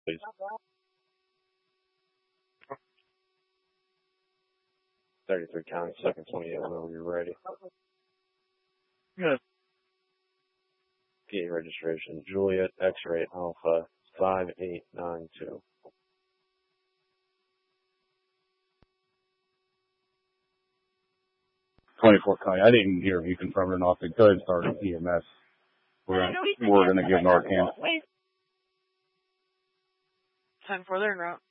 please. 33 County, 228, whenever you're ready. Good. PA registration, Juliet X-ray Alpha 5892. County. I didn't hear if you confirmed or not. They could start an EMS. We're going to give Narcan. Time for their route.